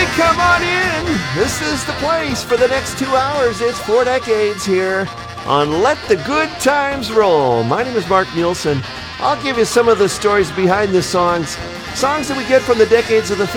Come on in. This is the place for the next 2 hours. It's 4 Decades here on Let the Good Times Roll. My name is Mark Nielsen. I'll give you some of the stories behind the songs that we get from the decades of the